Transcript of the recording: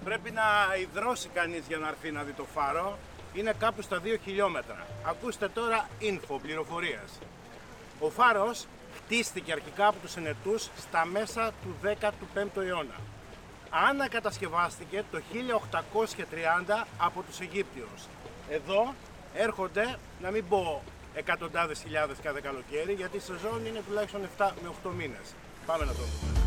Πρέπει να υδρώσει κανείς για να έρθει να δει το φάρο. Είναι κάπου στα 2 χιλιόμετρα. Ακούστε τώρα info, πληροφορίες. Ο φάρος χτίστηκε αρχικά από τους Ενετούς στα μέσα του 15ου αιώνα. Ανακατασκευάστηκε το 1830 από τους Αιγύπτιους. Εδώ έρχονται, να μην πω εκατοντάδες χιλιάδες κάθε καλοκαίρι, γιατί η σεζόν είναι τουλάχιστον 7 με 8 μήνες. Πάμε να το δούμε.